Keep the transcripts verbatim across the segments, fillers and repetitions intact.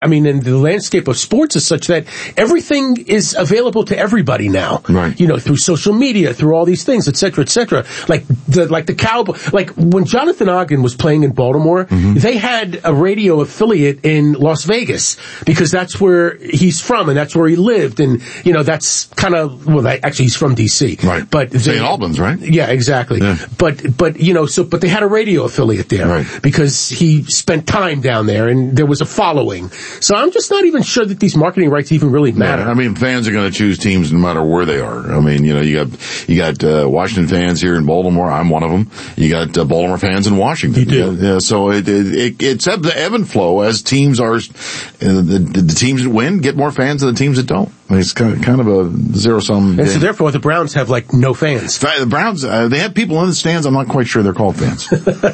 I mean, and the landscape of sports is such that everything is available to everybody now. Right. You know, through social media, through all these things, et cetera, et cetera. Like the, like the Cowboy, like when Jonathan Ogden was playing in Baltimore, mm-hmm. they had a radio affiliate in Las Vegas because that's where he's from and that's where he lived. And, you know, that's kind of, well, actually he's from D C. Right. But Saint Albans, right? Yeah, exactly. Yeah. But, but, you know, so, but they had a radio affiliate there. Right. Because he spent time down there and there was a following. So I'm just not even sure that these marketing rights even really matter. Yeah, I mean, fans are going to choose teams no matter where they are. I mean, you know, you got you got uh, Washington fans here in Baltimore. I'm one of them. You got uh, Baltimore fans in Washington. You do. Yeah, yeah, so it, it, it it's ebb the ebb and flow as teams are. Uh, the, the teams that win get more fans than the teams that don't. I mean, it's kind of, kind of a zero sum. And so therefore, the Browns have like no fans. The Browns, uh, they have people in the stands. I'm not quite sure they're called fans.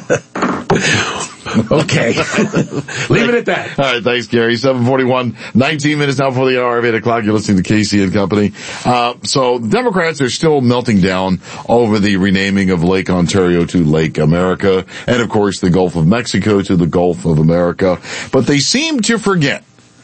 Okay. Leave it at that. All right, thanks, Gary. seven forty-one, nineteen minutes now before the hour of eight o'clock. You're listening to Casey and Company. Uh, so Democrats are still melting down over the renaming of Lake Ontario to Lake America, and of course the Gulf of Mexico to the Gulf of America. But they seem to forget.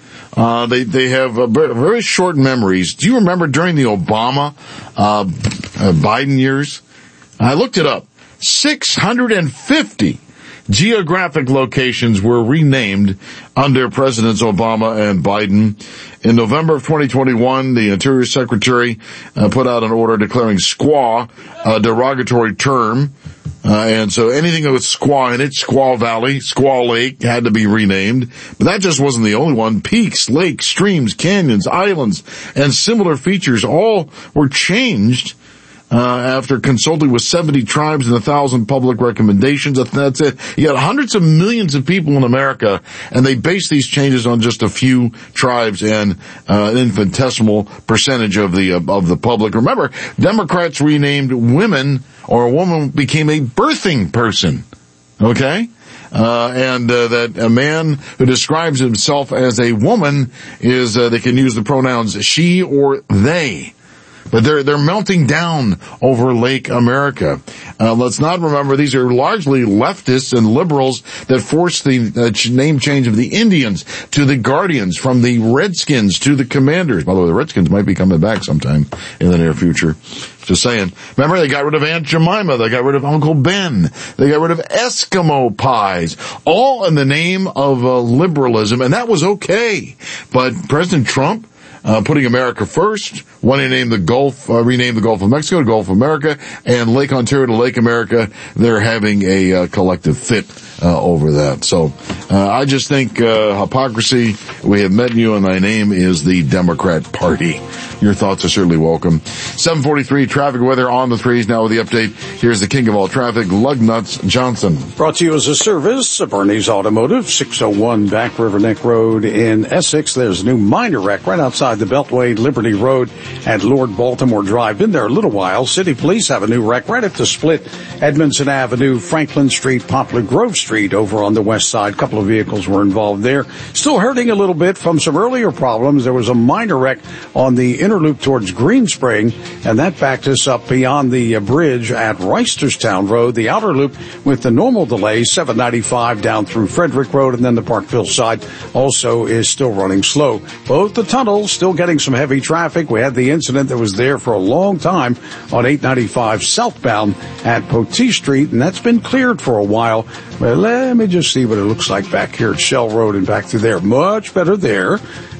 Uh, they, they have uh, very short memories. Do you remember during the Obama, uh, uh Biden years? I looked it up. six hundred fifty geographic locations were renamed under Presidents Obama and Biden. In November of twenty twenty-one, the Interior Secretary uh, put out an order declaring Squaw a derogatory term. Uh, and so anything with Squaw in it, Squaw Valley, Squaw Lake, had to be renamed. But that just wasn't the only one. Peaks, lakes, streams, canyons, islands, and similar features all were changed Uh, after consulting with seventy tribes and a thousand public recommendations. That's it. You got hundreds of millions of people in America, and they base these changes on just a few tribes and uh, an infinitesimal percentage of the uh, of the public. Remember, Democrats renamed women, or a woman became a birthing person. Okay? Uh, and uh, that a man who describes himself as a woman is, uh, they can use the pronouns she or they. But they're, they're melting down over Lake America. Uh, let's not remember these are largely leftists and liberals that forced the uh, name change of the Indians to the Guardians, from the Redskins to the Commanders. By the way, the Redskins might be coming back sometime in the near future. Just saying. Remember, they got rid of Aunt Jemima. They got rid of Uncle Ben. They got rid of Eskimo pies. All in the name of uh, liberalism, and that was okay. But President Trump, Uh, putting America first, wanting to name the Gulf, uh, rename the Gulf of Mexico to Gulf of America, and Lake Ontario to Lake America. They're having a uh, collective fit uh, over that. So uh, I just think uh, hypocrisy. We have met you, and thy name is the Democrat Party. Your thoughts are certainly welcome. seven forty-three traffic weather on the threes now with the update. Here's the king of all traffic, Lugnuts Johnson. Brought to you as a service of Bernie's Automotive, six oh one Back River Neck Road in Essex. There's a new minor wreck right outside the Beltway Liberty Road at Lord Baltimore Drive. Been there a little while. City Police have a new wreck right at the split, Edmondson Avenue, Franklin Street, Poplar Grove Street over on the west side. A couple of vehicles were involved there. Still hurting a little bit from some earlier problems. There was a minor wreck on the inner loop towards Greenspring, and that backed us up beyond the uh, bridge at Reisterstown Road. The outer loop with the normal delays, seven ninety-five down through Frederick Road, and then the Parkville side also is still running slow. Both the tunnels still getting some heavy traffic. We had the incident that was there for a long time on eight ninety-five southbound at Potee Street, and that's been cleared for a while. But let me just see what it looks like back here at Shell Road and back through there. Much better there.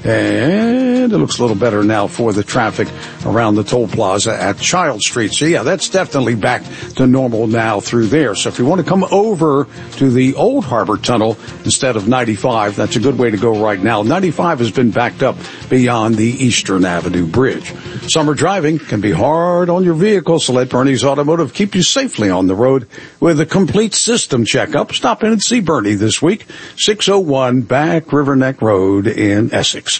And it looks a little better now for the traffic around the toll plaza at Child Street. So yeah, that's definitely back to normal now through there. So if you want to come over to the Old Harbor Tunnel instead of ninety-five, that's a good way to go right now. ninety-five has been backed up beyond the Eastern Avenue Bridge. Summer driving can be hard on your vehicle, so let Bernie's Automotive keep you safely on the road with a complete system checkup. Stop in and see Bernie this week, six oh one Back River Neck Road in Essex.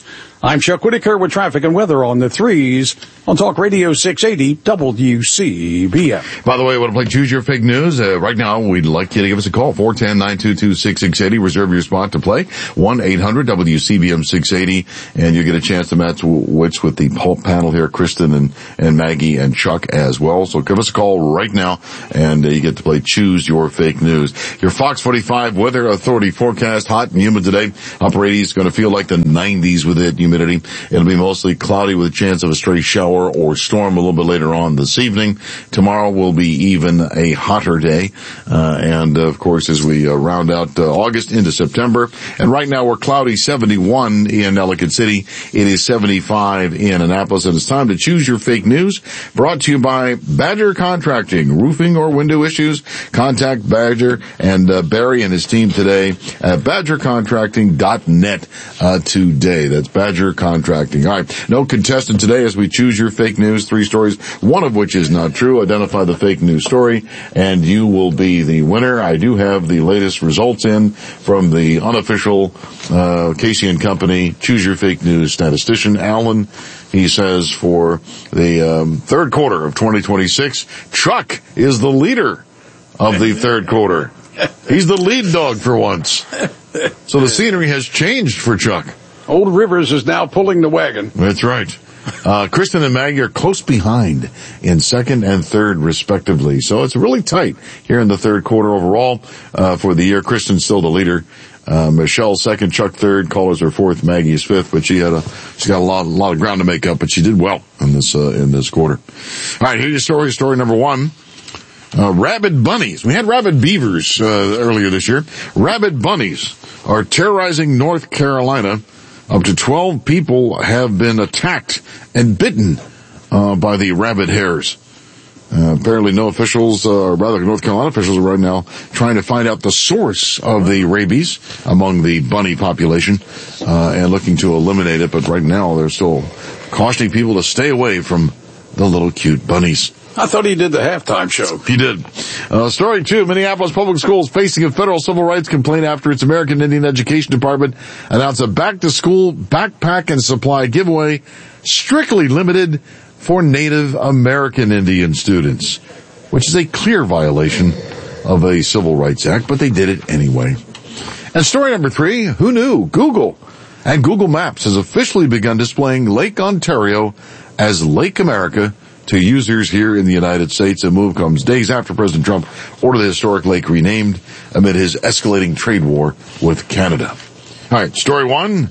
I'm Chuck Whitaker with traffic and weather on the threes on Talk Radio six eighty W C B M. By the way, I want to play Choose Your Fake News. Uh, right now, we'd like you to give us a call, four one zero, nine two two, six six eight zero. Reserve your spot to play, one eight hundred W C B M six eighty, and you get a chance to match wits with the panel here, Kristen and, and Maggie and Chuck as well. So give us a call right now, and uh, you get to play Choose Your Fake News. Your Fox forty-five Weather Authority forecast, hot and humid today. Upper eighties, going to feel like the nineties with it. Humidity. It'll be mostly cloudy with a chance of a stray shower or storm a little bit later on this evening. Tomorrow will be even a hotter day. Uh, and uh, of course, as we uh, round out uh, August into September. And right now we're cloudy, seventy-one in Ellicott City. It is seventy-five in Annapolis. And it's time to Choose Your Fake News. Brought to you by Badger Contracting. Roofing or window issues? Contact Badger and uh, Barry and his team today at badger contracting dot net uh, today. That's Badger Contracting. All right. No contestant today as we choose your fake news. Three stories, one of which is not true. Identify the fake news story, and you will be the winner. I do have the latest results in from the unofficial uh Casey and Company Choose Your Fake News statistician, Alan. He says for the um, third quarter of twenty twenty-six, Chuck is the leader of the third quarter. He's the lead dog for once. So the scenery has changed for Chuck. Old Rivers is now pulling the wagon. That's right. Uh, Kristen and Maggie are close behind in second and third, respectively. So it's really tight here in the third quarter overall, uh, for the year. Kristen's still the leader. Uh, Michelle second, Chuck third, callers are fourth, Maggie is fifth, but she had a, she got a lot, a lot of ground to make up, but she did well in this, uh, in this quarter. All right, here's your story, story number one. Uh, rabid bunnies. We had rabid beavers, uh, earlier this year. Rabid bunnies are terrorizing North Carolina. Up to twelve people have been attacked and bitten uh, by the rabid hares. Uh, apparently no officials, uh, or rather North Carolina officials are right now trying to find out the source of the rabies among the bunny population uh, and looking to eliminate it. But right now they're still cautioning people to stay away from the little cute bunnies. I thought he did the halftime show. He did. Uh, story two, Minneapolis Public Schools facing a federal civil rights complaint after its American Indian Education Department announced a back-to-school backpack and supply giveaway strictly limited for Native American Indian students, which is a clear violation of a Civil Rights Act, but they did it anyway. And story number three, who knew? Google and Google Maps has officially begun displaying Lake Ontario as Lake America to users here in the United States. A move comes days after President Trump ordered the historic lake renamed amid his escalating trade war with Canada. All right, story one.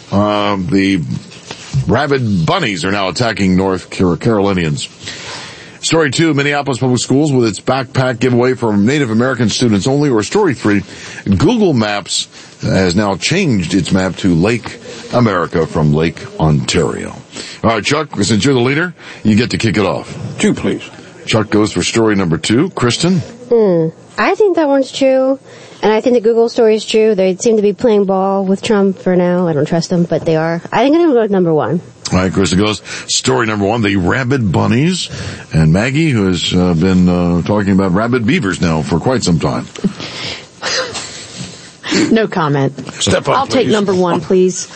Um, the rabid bunnies are now attacking North Carolinians. Story two, Minneapolis Public Schools with its backpack giveaway for Native American students only. Or story three, Google Maps has now changed its map to Lake America from Lake Ontario. All right, Chuck, since you're the leader, you get to kick it off. Two, please. Chuck goes for story number two. Kristen? Mm, I think that one's true, and I think the Google story is true. They seem to be playing ball with Trump for now. I don't trust them, but they are. I think I'm going to go with number one. All right, Kristen goes story number one, the rabid bunnies. And Maggie, who has uh, been uh, talking about rabid beavers now for quite some time. No comment. Step up, I'll please. take number one, please.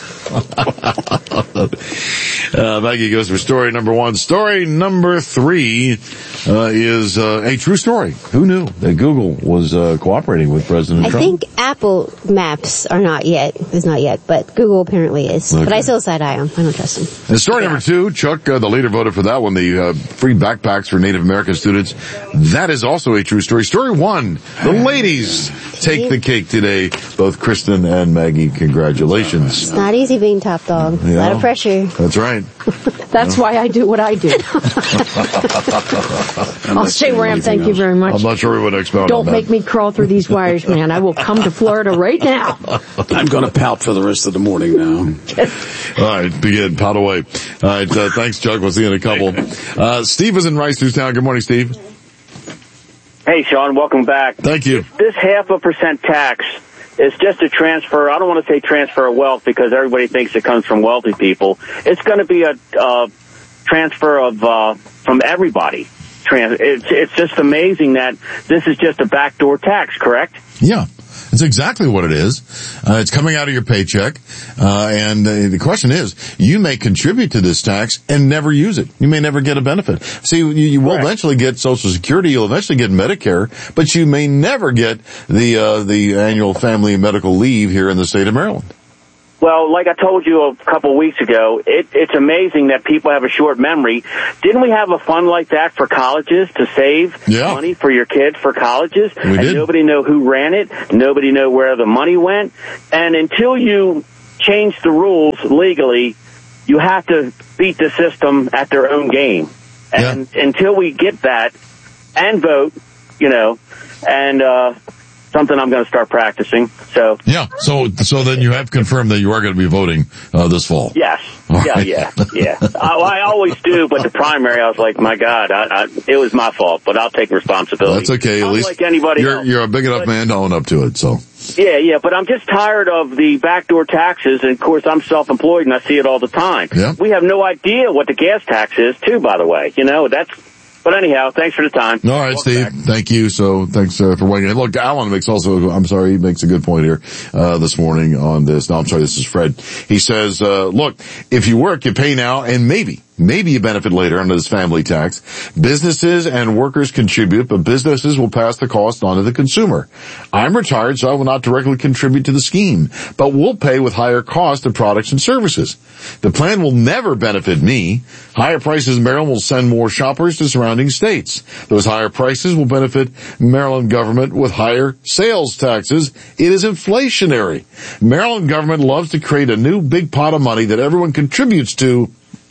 uh, Maggie goes for story number one. Story number three uh, is uh, a true story. Who knew that Google was uh, cooperating with President I Trump? think Apple Maps are not yet, is not yet, but Google apparently is. Okay. But I still side eye them. I don't trust them. And story number two, Chuck, uh, the leader, voted for that one, the uh, free backpacks for Native American students. That is also a true story. Story one, the ladies take the cake today. Both Kristen and Maggie, congratulations. It's not easy being top dog. Yeah. A lot of pressure. That's right. That's why I do what I do. I'll stay where I am. Thank you very much. I'm not sure we would expound Don't on that. make me crawl through these wires, man. I will come to Florida right now. I'm going to pout for the rest of the morning now. All right, begin. Pout away. All right, uh, thanks, Chuck. We'll see you in a couple. Uh, Steve is in Rice News Town. Good morning, Steve. Hey, Sean, welcome back. Thank you. This half a percent tax is just a transfer. I don't want to say transfer of wealth because everybody thinks it comes from wealthy people. It's going to be a uh, transfer of uh, from everybody. Trans- it's, it's just amazing that this is just a backdoor tax, correct? Yeah. It's exactly what it is. Uh, it's coming out of your paycheck. Uh, and uh, the question is, you may contribute to this tax and never use it. You may never get a benefit. See, you, you will Correct. eventually get Social Security. You'll eventually get Medicare, but you may never get the, uh, the annual family medical leave here in the state of Maryland. Well, like I told you a couple of weeks ago, it, it's amazing that people have a short memory. Didn't we have a fund like that for colleges to save Yeah. money for your kids for colleges? We and did. Nobody know who ran it. Nobody know where the money went. And until you change the rules legally, you have to beat the system at their own game. And Yeah. until we get that and vote, you know, and uh something I'm going to start practicing. So Yeah. So, so then you have confirmed that you are going to be voting, uh, this fall. yes, All yeah, right. yeah, yeah. I, I always do, but the primary, I was like, my God, I, I, it was my fault, but I'll take responsibility. That's okay. At I'm least like anybody you're, else. you're a big enough But- man to own up to it. So. Yeah, yeah, but I'm just tired of the backdoor taxes, and of course I'm self-employed and I see it all the time. Yeah. We have no idea what the gas tax is, too, by the way. You know, that's, but anyhow, thanks for the time. All right, Welcome Steve. back. Thank you. So thanks uh, for weighing in. Look, Alan makes also, I'm sorry, he makes a good point here, uh, this morning on this. No, I'm sorry, this is Fred. He says, uh, look, if you work, you pay now and maybe, maybe you benefit later under this family tax. Businesses and workers contribute, but businesses will pass the cost on to the consumer. I'm retired, so I will not directly contribute to the scheme, but will pay with higher cost of products and services. The plan will never benefit me. Higher prices in Maryland will send more shoppers to surrounding states. Those higher prices will benefit Maryland government with higher sales taxes. It is inflationary. Maryland government loves to create a new big pot of money that everyone contributes to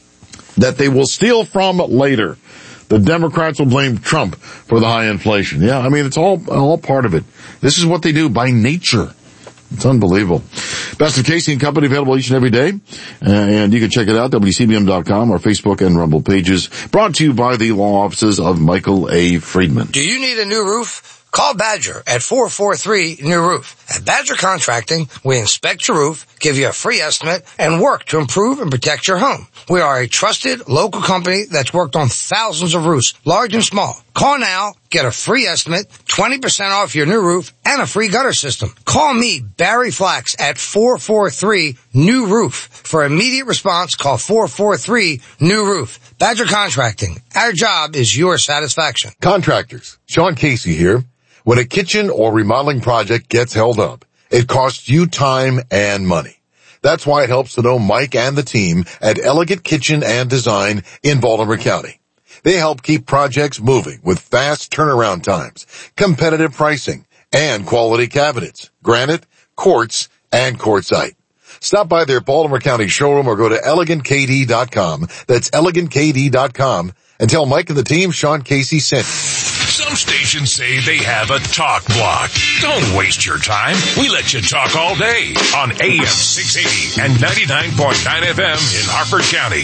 that they will steal from later. The Democrats will blame Trump for the high inflation. Yeah, I mean, it's all, all part of it. This is what they do by nature. It's unbelievable. Best of Casey and Company available each and every day. Uh, and you can check it out, W C B M dot com, our Facebook and Rumble pages. Brought to you by the law offices of Michael A. Friedman. Do you need a new roof? Call Badger at four four three New Roof. At Badger Contracting, we inspect your roof, give you a free estimate, and work to improve and protect your home. We are a trusted local company that's worked on thousands of roofs, large and small. Call now, get a free estimate, twenty percent off your new roof, and a free gutter system. Call me, Barry Flax, at four four three New Roof. For immediate response, call four four three New Roof. Badger Contracting. Our job is your satisfaction. Contractors, Sean Casey here. When a kitchen or remodeling project gets held up, it costs you time and money. That's why it helps to know Mike and the team at Elegant Kitchen and Design in Baltimore County. They help keep projects moving with fast turnaround times, competitive pricing, and quality cabinets, granite, quartz, and quartzite. Stop by their Baltimore County showroom or go to elegant k d dot com. That's elegant k d dot com. And tell Mike and the team Sean Casey sent you. Some stations say they have a talk block. Don't waste your time. We let you talk all day on A M six eighty and ninety-nine point nine F M in Harford County.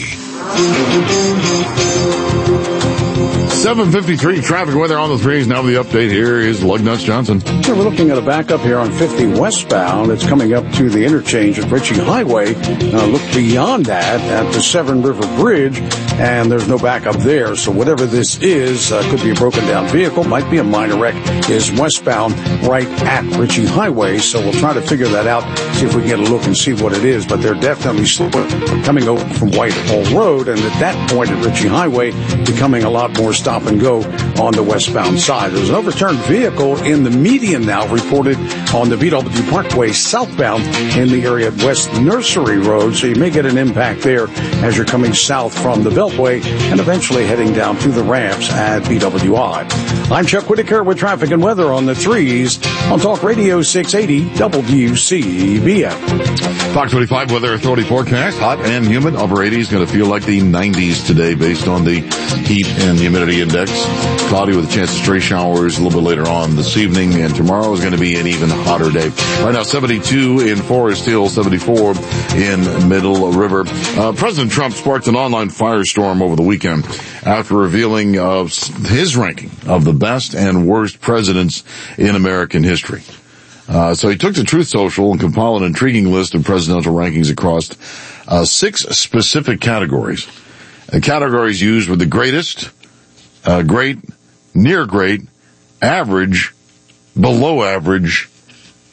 seven fifty-three traffic weather on the threes. Now the update. Here is Lug Nuts Johnson. So we're looking at a backup here on fifty westbound. It's coming up to the interchange at Ritchie Highway. Uh, look beyond that at the Severn River Bridge, and there's no backup there. So whatever this is, uh, could be a broken down vehicle, might be a minor wreck, is westbound right at Ritchie Highway. So we'll try to figure that out, see if we can get a look and see what it is. But they're definitely coming over from Whitehall Road, and at that point at Ritchie Highway, becoming a lot more stop and go on the westbound side. There's an overturned vehicle in the median now reported on the B W Parkway southbound in the area at West Nursery Road. So you may get an impact there as you're coming south from the Beltway and eventually heading down to the ramps at B W I. I'm Chuck Whitaker with traffic and weather on the threes on Talk Radio six eighty W C B M. Fox twenty-five Weather Authority forecast. Hot and humid. Upper eighties. Going to feel like the nineties today based on the heat and humidity index. Cloudy with a chance of stray showers a little bit later on this evening. And tomorrow is going to be an even hotter day. Right now, seventy-two in Forest Hill, seventy-four in Middle River. Uh, President Trump sparked an online firestorm over the weekend after revealing of his ranking of the best and worst presidents in American history. Uh, so he took to Truth Social and compiled an intriguing list of presidential rankings across uh, six specific categories. The categories used were the greatest, uh, great, near great, average, below average,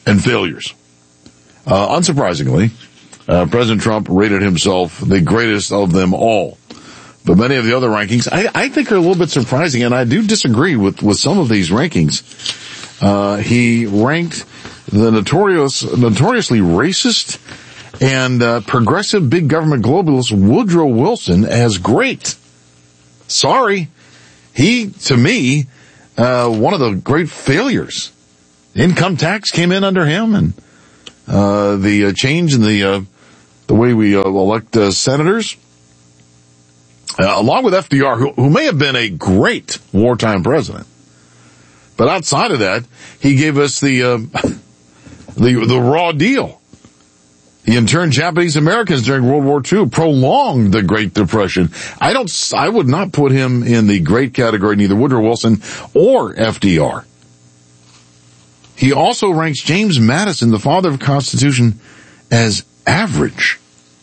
and failures. Uh, unsurprisingly, uh, President Trump rated himself the greatest of them all. But many of the other rankings, I, I think, are a little bit surprising, and I do disagree with, with some of these rankings. Uh, he ranked the notorious, notoriously racist and uh, progressive big government globalist Woodrow Wilson as great. Sorry. He, to me, uh, one of the great failures. Income tax came in under him, and uh, the uh, change in the uh, the way we uh, elect uh, senators. Uh, along with F D R, who, who may have been a great wartime president. But outside of that, he gave us the, uh, the, the raw deal. He interned Japanese Americans during World War Two, prolonged the Great Depression. I don't, I would not put him in the great category, neither Woodrow Wilson or F D R. He also ranks James Madison, the father of the Constitution, as average.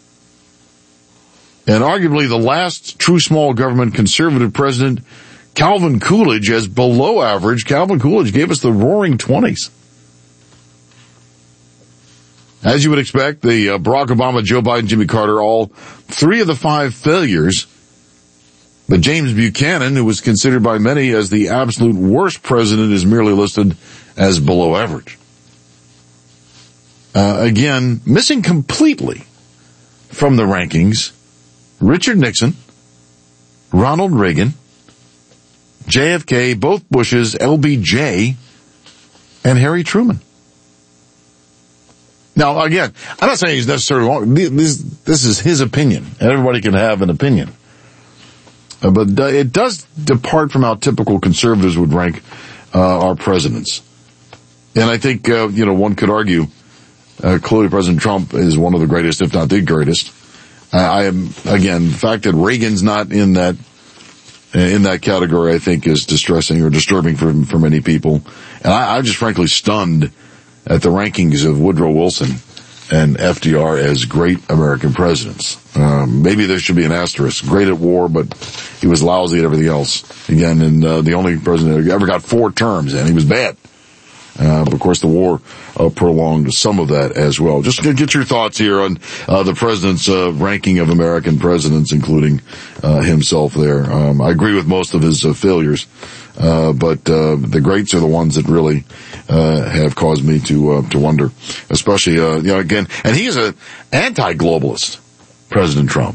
And arguably the last true small government conservative president, Calvin Coolidge, as below average. Calvin Coolidge gave us the roaring twenties. As you would expect, the uh, Barack Obama, Joe Biden, Jimmy Carter, all three of the five failures. But James Buchanan, who was considered by many as the absolute worst president, is merely listed as below average. Uh, again, missing completely from the rankings, Richard Nixon, Ronald Reagan, J F K, both Bushes, L B J, and Harry Truman. Now, again, I'm not saying he's necessarily wrong. This, this is his opinion. Everybody can have an opinion. Uh, but uh, it does depart from how typical conservatives would rank uh, our presidents. And I think, uh, you know, one could argue, uh, clearly President Trump is one of the greatest, if not the greatest. I am, again, the fact that Reagan's not in that, in that category, I think is distressing or disturbing for, for many people. And I, I'm just frankly stunned at the rankings of Woodrow Wilson and F D R as great American presidents. Um, maybe there should be an asterisk. Great at war, but he was lousy at everything else. Again, and, uh, the only president who ever got four terms, and he was bad. Uh, but of course the war, uh, prolonged some of that as well. Just to get your thoughts here on, uh, the president's, uh, ranking of American presidents, including, uh, himself there. Um, I agree with most of his, uh, failures. Uh, but, uh, the greats are the ones that really, uh, have caused me to, uh, to wonder. Especially, uh, you know, again, and he is an anti-globalist, President Trump.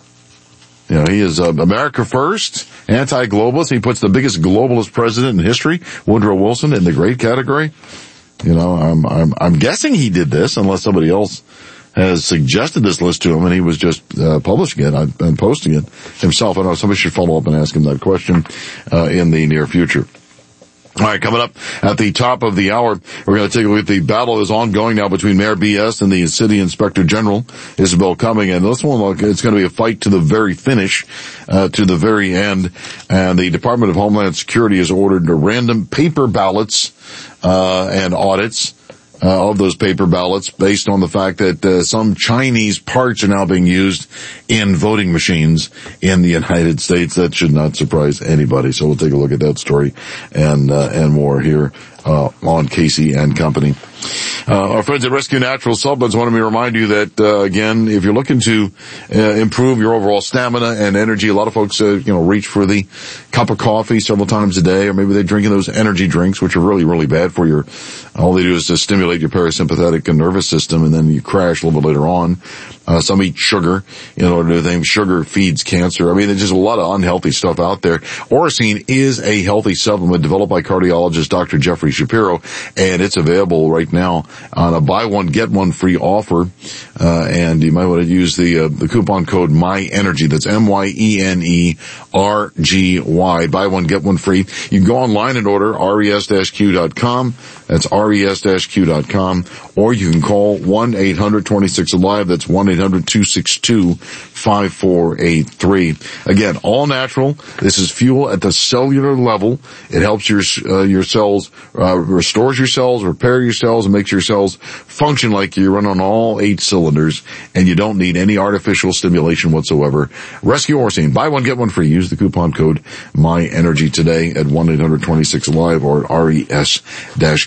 You know, he is uh, America first, anti-globalist. He puts the biggest globalist president in history, Woodrow Wilson, in the great category. You know, I'm, I'm, I'm guessing he did this unless somebody else has suggested this list to him and he was just, uh, publishing it and posting it himself. I know somebody should follow up and ask him that question, uh, in the near future. All right, coming up at the top of the hour, we're going to take a look at the battle that is ongoing now between Mayor B S and the City Inspector General, Isabel Cumming. And this one, look, it's going to be a fight to the very finish, uh, to the very end. And the Department of Homeland Security has ordered random paper ballots, uh, and audits, uh, of those paper ballots based on the fact that, uh, some Chinese parts are now being used in voting machines in the United States. That should not surprise anybody. So we'll take a look at that story and, uh, and more here, uh, on Casey and Company. Uh, our friends at Rescue Natural Supplements wanted me to remind you that, uh, again, if you're looking to, uh, improve your overall stamina and energy, a lot of folks, uh, you know, reach for the cup of coffee several times a day, or maybe they're drinking those energy drinks, which are really, really bad for your, all they do is to stimulate your parasympathetic and nervous system, and then you crash a little bit later on. Uh, some eat sugar in order to think sugar feeds cancer. I mean, there's just a lot of unhealthy stuff out there. Oracine is a healthy supplement developed by cardiologist Doctor Jeffrey Shapiro, and it's available right now on a buy one, get one free offer. Uh, and you might want to use the, uh, the coupon code MyEnergy. That's M Y E N E R G Y. Buy one, get one free. You can go online and order R E S Q dot com. That's R E S Q dot com. Or you can call one eight hundred twenty-six alive. That's one eight hundred two six two five four eight three. Again, all natural. This is fuel at the cellular level. It helps your, uh, your cells, uh, restores your cells, repair your cells, and makes your cells function like you run on all eight cylinders, and you don't need any artificial stimulation whatsoever. Rescue Oracine. Buy one, get one free. Use the coupon code MyEnergy today at one eight hundred twenty-six alive or at R E S Q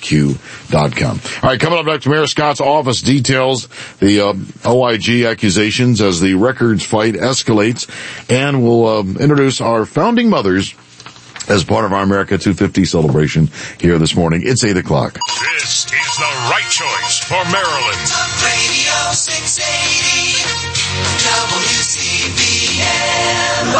Q dot com. All right, coming up next, Mayor Scott's office details the uh, O I G accusations as the records fight escalates, and we'll uh, introduce our founding mothers as part of our America two fifty celebration here this morning. It's eight o'clock. This is the right choice for Maryland. Talk Radio six eighty, W C B M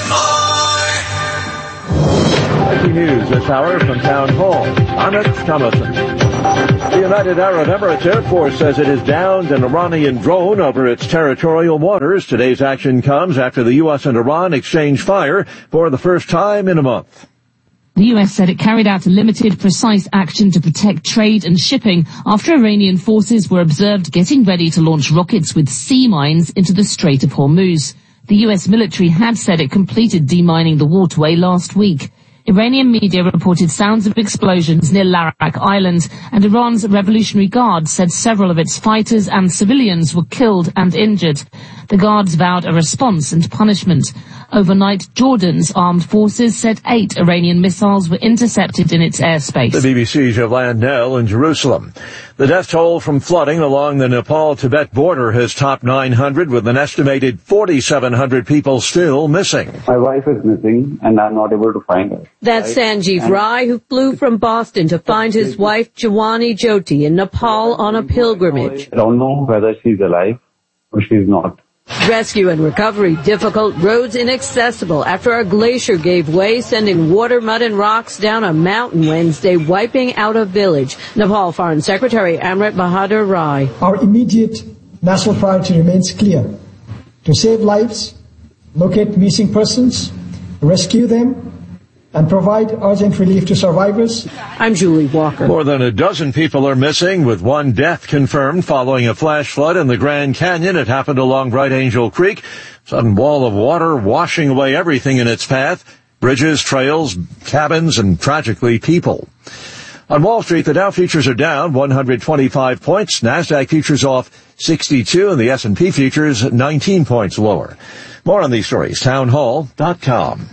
Baltimore. Breaking news this hour from Town Hall. Ahmed Thomason. The United Arab Emirates Air Force says it has downed an Iranian drone over its territorial waters. Today's action comes after the U S and Iran exchanged fire for the first time in a month. The U S said it carried out a limited, precise action to protect trade and shipping after Iranian forces were observed getting ready to launch rockets with sea mines into the Strait of Hormuz. The U S military had said it completed demining the waterway last week. Iranian media reported sounds of explosions near Larak Island, and Iran's Revolutionary Guard said several of its fighters and civilians were killed and injured. The guards vowed a response and punishment. Overnight, Jordan's armed forces said eight Iranian missiles were intercepted in its airspace. The B B C's Yolande Nell in Jerusalem. The death toll from flooding along the Nepal-Tibet border has topped nine hundred, with an estimated forty-seven hundred people still missing. My wife is missing, and I'm not able to find her. That's Sanjeev Rai, who flew from Boston to find his wife Jawani Jyoti in Nepal on a pilgrimage. I don't know whether she's alive or she's not. Rescue and recovery difficult, roads inaccessible after a glacier gave way, sending water, mud, and rocks down a mountain Wednesday, wiping out a village. Nepal Foreign Secretary Amrit Bahadur Rai. Our immediate national priority remains clear: to save lives, locate missing persons, rescue them, and provide urgent relief to survivors. I'm Julie Walker. More than a dozen people are missing, with one death confirmed following a flash flood in the Grand Canyon. It happened along Bright Angel Creek. Sudden wall of water washing away everything in its path: bridges, trails, cabins, and tragically people. On Wall Street, the Dow futures are down one hundred twenty-five points. NASDAQ futures off sixty-two, and the S and P futures nineteen points lower. More on these stories, town hall dot com.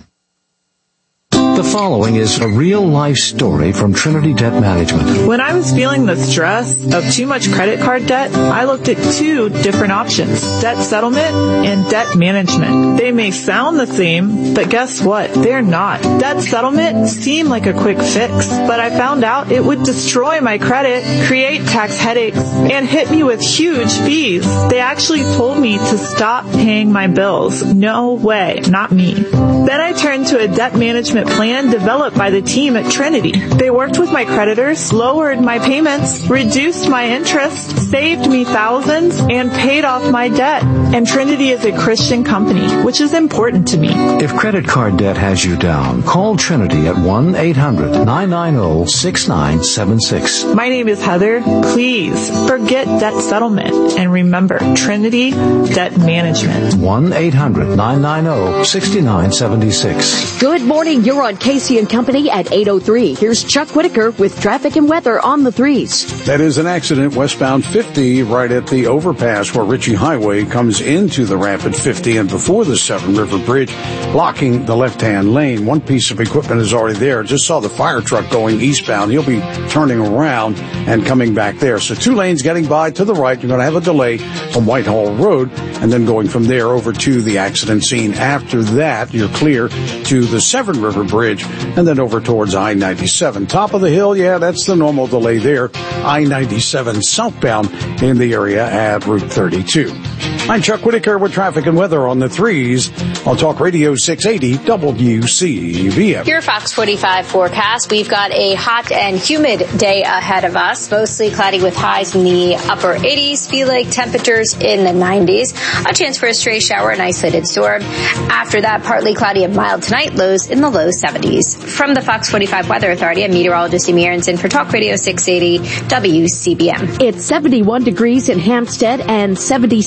The following is a real-life story from Trinity Debt Management. When I was feeling the stress of too much credit card debt, I looked at two different options: debt settlement and debt management. They may sound the same, but guess what? They're not. Debt settlement seemed like a quick fix, but I found out it would destroy my credit, create tax headaches, and hit me with huge fees. They actually told me to stop paying my bills. No way, not me. Then I turned to a debt management plan developed by the team at Trinity. They worked with my creditors, lowered my payments, reduced my interest, saved me thousands, and paid off my debt. And Trinity is a Christian company, which is important to me. If credit card debt has you down, call Trinity at one eight hundred nine nine zero six nine seven six. My name is Heather. Please forget debt settlement and remember Trinity Debt Management. one eight hundred nine nine zero six nine seven six. Good morning. You're on Casey and Company at eight oh three. Here's Chuck Whitaker with traffic and weather on the threes. That is an accident westbound fifty right at the overpass where Ritchie Highway comes into the Rapid fifty and before the Seven River Bridge, blocking the left-hand lane. One piece of equipment is already there. Just saw the fire truck going eastbound. He'll be turning around and coming back there. So two lanes getting by to the right. You're going to have a delay from Whitehall Road and then going from there over to the accident scene. After that, you're clear to the Seven River Bridge and then over towards I ninety-seven. Top of the hill, yeah, that's the normal delay there. I ninety-seven southbound in the area at Route thirty-two. I'm Chuck Whitaker with traffic and weather on the threes on Talk Radio six eighty W C B M. Your Fox forty-five forecast. We've got a hot and humid day ahead of us. Mostly cloudy with highs in the upper eighties. Feel like temperatures in the nineties. A chance for a stray shower and isolated storm. After that, partly cloudy and mild tonight. Lows in the low seventies. From the Fox forty-five Weather Authority, I'm meteorologist Amy Aronson for Talk Radio six eighty W C B M. It's seventy-one degrees in Hampstead and seventy-six at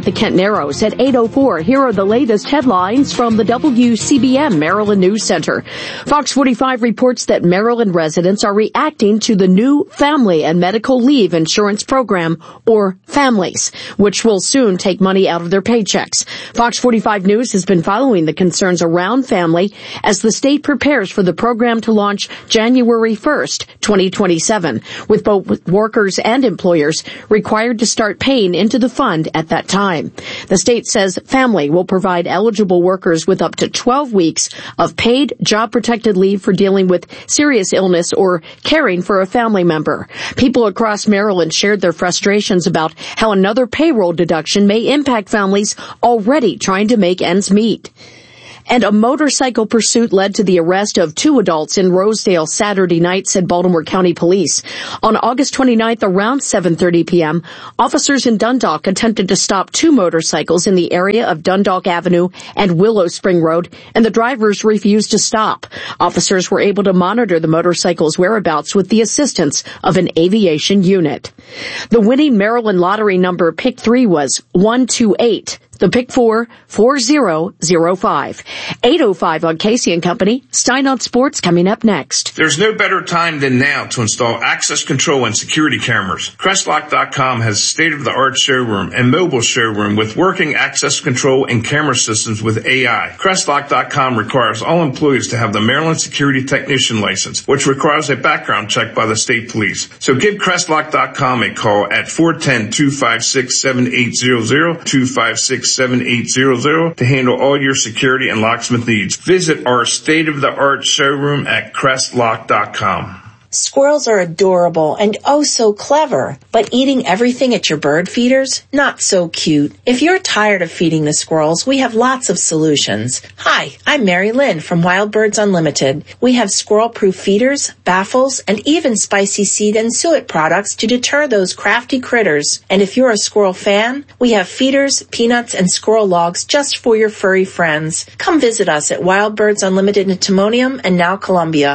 at the Kent Narrows. At eight oh four, here are the latest headlines from the W C B M Maryland News Center. Fox forty-five reports that Maryland residents are reacting to the new Family and Medical Leave Insurance Program, or FAMLIES, which will soon take money out of their paychecks. Fox forty-five News has been following the concerns around Family as the state prepares for the program to launch January first, twenty twenty-seven, with both workers and employers required to start paying into the fund at that time. The state says Family will provide eligible workers with up to twelve weeks of paid job-protected leave for dealing with serious illness or caring for a family member. People across Maryland shared their frustrations about how another payroll deduction may impact families already trying to make ends meet. And a motorcycle pursuit led to the arrest of two adults in Rosedale Saturday night, said Baltimore County Police. On August twenty-ninth, around seven thirty p.m., officers in Dundalk attempted to stop two motorcycles in the area of Dundalk Avenue and Willow Spring Road, and the drivers refused to stop. Officers were able to monitor the motorcycles' whereabouts with the assistance of an aviation unit. The winning Maryland lottery number pick three was one two eight. The pick four, four zero zero five. eight oh five on Casey and Company. Stein on Sports coming up next. There's no better time than now to install access control and security cameras. Crestlock dot com has state-of-the-art showroom and mobile showroom with working access control and camera systems with A I. Crestlock dot com requires all employees to have the Maryland Security Technician license, which requires a background check by the state police. So give Crestlock dot com a call at four one zero, two five six, seven eight zero zero, two five six, seven eight zero zero to handle all your security and locksmith needs. Visit our state-of-the-art showroom at Crestlock dot com. Squirrels are adorable and oh so clever, but eating everything at your bird feeders? Not so cute. If you're tired of feeding the squirrels, we have lots of solutions. Hi, I'm Mary Lynn from Wild Birds Unlimited. We have squirrel-proof feeders, baffles, and even spicy seed and suet products to deter those crafty critters. And if you're a squirrel fan, we have feeders, peanuts, and squirrel logs just for your furry friends. Come visit us at Wild Birds Unlimited in Timonium and now Columbia.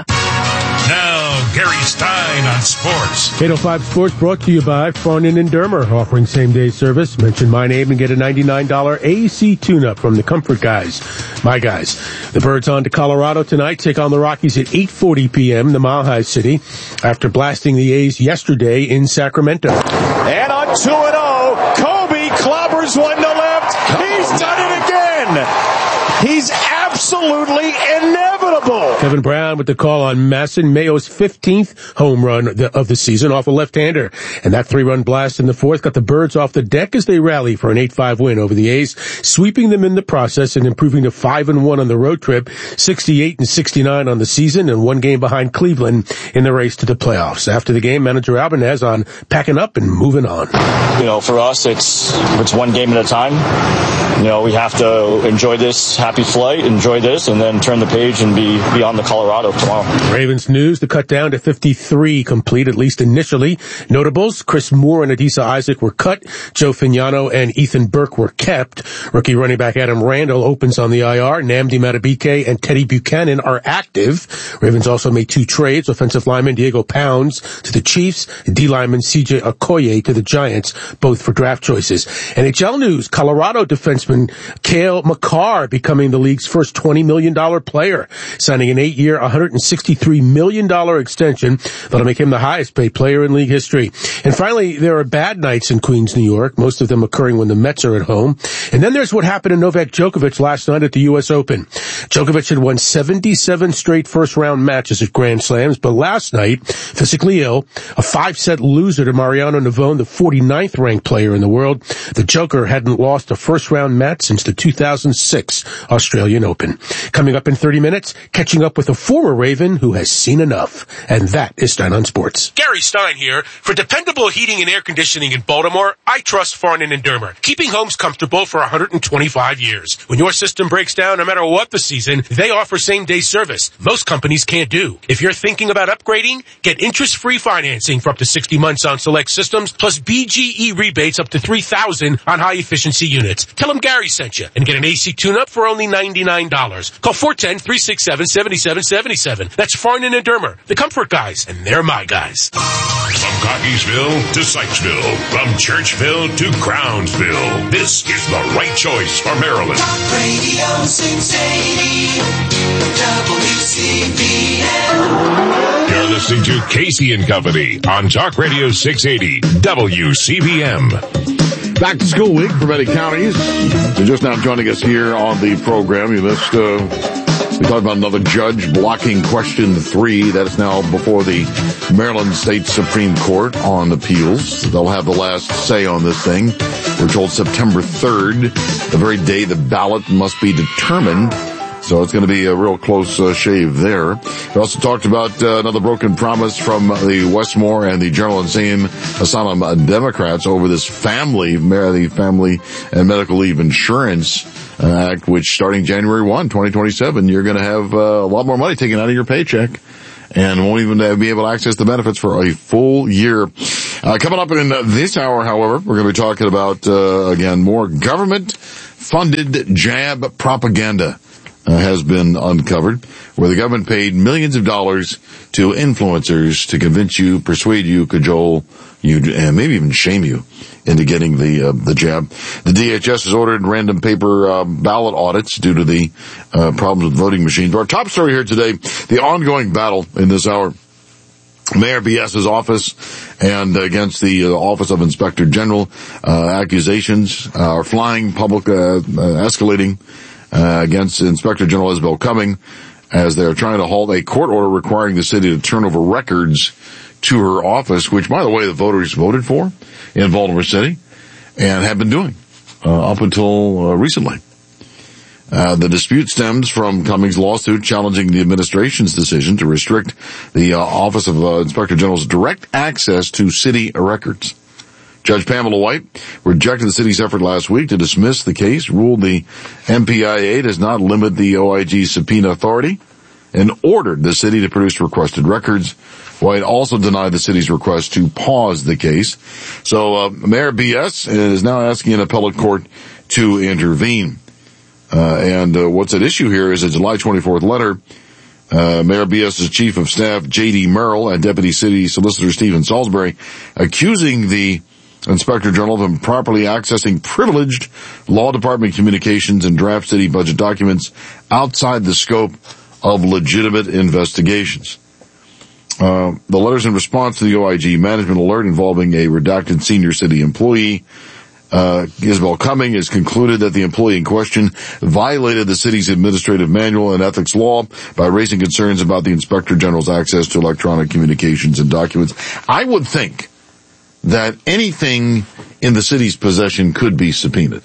Now, Gary Stein on sports. eight oh five Sports brought to you by Farnan and Dermer, offering same-day service. Mention my name and get a ninety-nine dollars A C tune-up from the Comfort Guys. My guys. The Birds on to Colorado tonight, take on the Rockies at eight forty p.m. in the Mile High City after blasting the A's yesterday in Sacramento. And on two and oh, Kobe clobbers one to left. He's done it again. He's absolutely inevitable. Kevin Brown with the call on Masson, Mayo's fifteenth home run of the season off a left-hander. And that three-run blast in the fourth got the Birds off the deck as they rally for an eight five win over the A's, sweeping them in the process and improving to five and one on the road trip, sixty-eight and sixty-nine on the season, and one game behind Cleveland in the race to the playoffs. After the game, manager Albanez on packing up and moving on. You know, for us, it's it's one game at a time. You know, we have to enjoy this happy flight, enjoy this, and then turn the page and be, be on the Colorado tomorrow. Ravens news, the cut down to fifty-three complete, at least initially. Notables, Chris Moore and Adisa Isaac were cut. Joe Fignano and Ethan Burke were kept. Rookie running back Adam Randall opens on the I R. Namdi Matabike and Teddy Buchanan are active. Ravens also made two trades. Offensive lineman Diego Pounds to the Chiefs, D lineman C J Okoye to the Giants, both for draft choices. N H L news, Colorado defenseman Cale Makar becoming the league's first twenty million dollars player, signing an eight-year, one hundred sixty-three million dollars extension that'll make him the highest-paid player in league history. And finally, there are bad nights in Queens, New York, most of them occurring when the Mets are at home. And then there's what happened to Novak Djokovic last night at the U S Open. Djokovic had won seventy-seven straight first-round matches at Grand Slams, but last night, physically ill, a five-set loser to Mariano Navone, the forty-ninth ranked player in the world. The Joker hadn't lost a first-round match since the two thousand six Australian Open. Coming up in thirty minutes, catching up with a former Raven who has seen enough. And that is Stein on Sports. Gary Stein here. For dependable heating and air conditioning in Baltimore, I trust Farnan and Dermer, keeping homes comfortable for one hundred twenty-five years. When your system breaks down, no matter what the season, they offer same-day service most companies can't do. If you're thinking about upgrading, get interest-free financing for up to sixty months on select systems, plus B G E rebates up to three thousand dollars on high-efficiency units. Tell them Gary sent you and get an A C tune-up for only ninety-nine dollars. Call four one zero, three six seven, seven seven seven seven. That's Farnan and Dermer, the Comfort Guys, and they're my guys. From Cockeysville to Sykesville, from Churchville to Crownsville, this is the right choice for Maryland. Talk Radio six eighty W C B M. You're listening to Casey and Company on Talk Radio six eighty W C B M. Back to school week for many counties. You're just now joining us here on the program. You missed, uh, we talked about another judge blocking question three. That is now before the Maryland State Supreme Court on appeals. They'll have the last say on this thing. We're told September third, the very day the ballot must be determined. So it's going to be a real close uh, shave there. We also talked about uh, another broken promise from the Westmore and the Journal and Same Asylum uh, Democrats over this family, the Family and Medical Leave Insurance uh, Act, which starting January first, twenty twenty-seven, you're going to have uh, a lot more money taken out of your paycheck and won't even uh, be able to access the benefits for a full year. Uh, coming up in uh, this hour, however, we're going to be talking about, uh, again, more government-funded jab propaganda. Uh, has been uncovered, where the government paid millions of dollars to influencers to convince you, persuade you, cajole you, and maybe even shame you into getting the uh, the jab. The D H S has ordered random paper uh, ballot audits due to the uh, problems with voting machines. Our top story here today, the ongoing battle in this hour. Mayor BS's office and against the uh, Office of Inspector General, uh, accusations uh, are flying, public uh, uh, escalating. Uh, against Inspector General Isabel Cumming as they're trying to halt a court order requiring the city to turn over records to her office, which, by the way, the voters voted for in Baltimore City and have been doing uh, up until uh, recently. Uh, the dispute stems from Cummings' lawsuit challenging the administration's decision to restrict the uh, Office of uh, Inspector General's direct access to city records. Judge Pamela White rejected the city's effort last week to dismiss the case, ruled the M P I A does not limit the O I G's subpoena authority, and ordered the city to produce requested records. White also denied the city's request to pause the case. So uh, Mayor B S is now asking an appellate court to intervene. Uh, and uh, what's at issue here is a July twenty-fourth letter. Uh, Mayor BS's Chief of Staff, J D Merrill, and Deputy City Solicitor Stephen Salisbury accusing the Inspector General of improperly accessing privileged law department communications and draft city budget documents outside the scope of legitimate investigations. Uh, the letter's in response to the O I G management alert involving a redacted senior city employee. Uh, Isabel Cumming has concluded that the employee in question violated the city's administrative manual and ethics law by raising concerns about the Inspector General's access to electronic communications and documents. I would think that anything in the city's possession could be subpoenaed.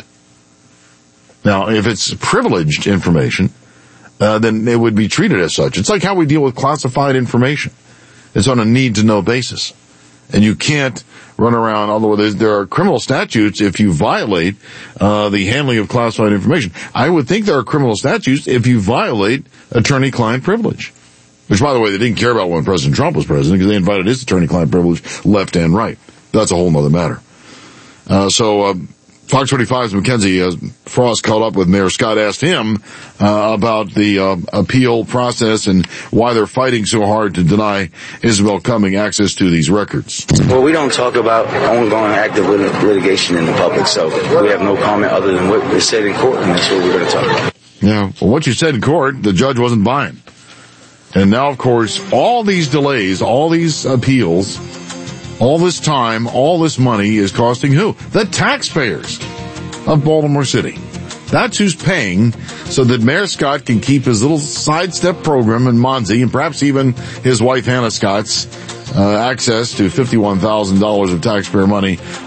Now, if it's privileged information, uh, then it would be treated as such. It's like how we deal with classified information. It's on a need-to-know basis. And you can't run around, although there are criminal statutes if you violate uh, the handling of classified information. I would think there are criminal statutes if you violate attorney-client privilege. Which, by the way, they didn't care about when President Trump was president because they invited his attorney-client privilege left and right. That's a whole other matter. Uh, so, uh, Fox twenty-five's Mackenzie uh, Frost caught up with Mayor Scott, asked him uh, about the uh, appeal process and why they're fighting so hard to deny Isabel Cumming access to these records. Well, we don't talk about ongoing active lit- litigation in the public, so we have no comment other than what was said in court, and that's what we're going to talk about. Yeah, well, what you said in court, the judge wasn't buying. And now, of course, all these delays, all these appeals, all this time, all this money is costing who? The taxpayers of Baltimore City. That's who's paying so that Mayor Scott can keep his little sidestep program in Monzie and perhaps even his wife Hannah Scott's uh, access to fifty-one thousand dollars of taxpayer money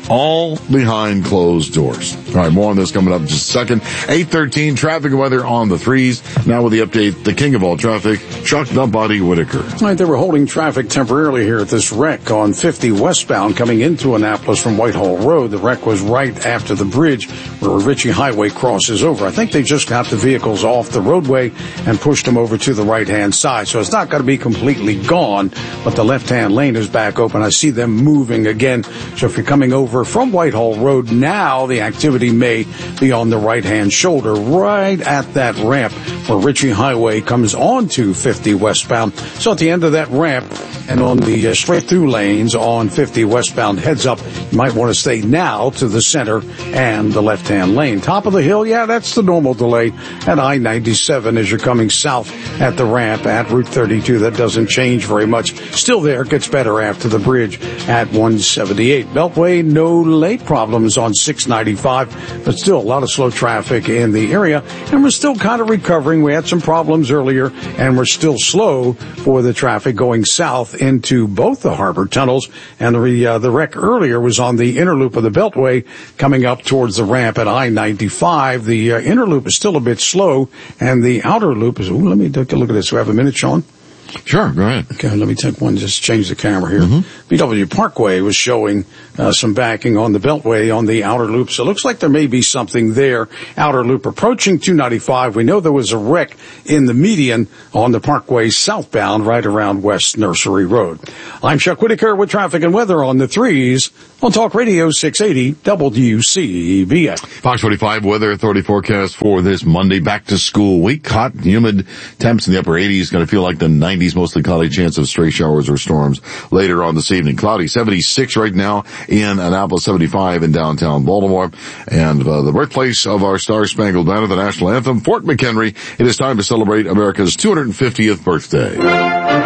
all behind closed doors. All right, more on this coming up in just a second. eight thirteen, traffic and weather on the threes. Now with the update, the king of all traffic, Chuck the Body Whitaker. All right, they were holding traffic temporarily here at this wreck on fifty westbound coming into Annapolis from Whitehall Road. The wreck was right after the bridge where Ritchie Highway crosses over. I think they just got the vehicles off the roadway and pushed them over to the right-hand side. So it's not going to be completely gone, but the left-hand lane is back open. I see them moving again. So if you're coming over from Whitehall Road now, the activity may be on the right-hand shoulder, right at that ramp where Ritchie Highway comes onto fifty westbound. So at the end of that ramp and on the uh, straight-through lanes on fifty westbound heads up, you might want to stay now to the center and the left-hand lane. Top of the hill, yeah, that's the normal delay at I ninety-seven as you're coming south at the ramp at Route thirty-two. That doesn't change very much. Still there, gets better after the bridge at one seventy-eight. Beltway, no late problems on six ninety-five, but still a lot of slow traffic in the area, and we're still kind of recovering. We had some problems earlier, and we're still slow for the traffic going south into both the harbor tunnels, and the, uh, the wreck earlier was on the inner loop of the Beltway coming up towards the ramp at I ninety-five. The uh, inner loop is still a bit slow, and the outer loop is, ooh, let me take a look at this. Do I have a minute, Sean? Sure, go ahead. Okay, let me take one, just change the camera here. Mm-hmm. B W Parkway was showing uh, some backing on the Beltway on the outer loop, so it looks like there may be something there. Outer loop approaching two ninety-five. We know there was a wreck in the median on the Parkway southbound right around West Nursery Road. I'm Chuck Whitaker with traffic and weather on the threes on Talk Radio six eighty W C B S. Fox forty-five Weather Authority forecast for this Monday, back to school week. Hot and humid, temps in the upper eighties, going to feel like the nineties, mostly cloudy, chance of stray showers or storms later on this evening. Cloudy, seventy-six right now in Annapolis, seventy-five in downtown Baltimore. And uh, the birthplace of our Star-Spangled Banner, the national anthem, Fort McHenry. It is time to celebrate America's two hundred fiftieth birthday.